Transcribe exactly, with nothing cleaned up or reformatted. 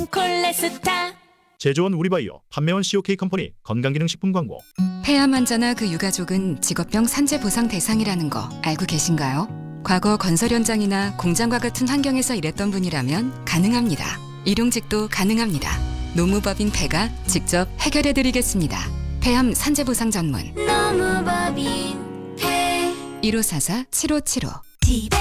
콜레스타. 제조원 우리바이오, 판매원 씨오케이 컴퍼니 건강기능식품 광고. 폐암 환자나 그 유가족은 직업병 산재 보상 대상이라는 거 알고 계신가요? 과거 건설 현장이나 공장과 같은 환경에서 일했던 분이라면 가능합니다. 일용직도 가능합니다. 노무법인 폐가 직접 해결해드리겠습니다. 폐암 산재 보상 전문 노무법인 폐. 일오사사 칠오칠오.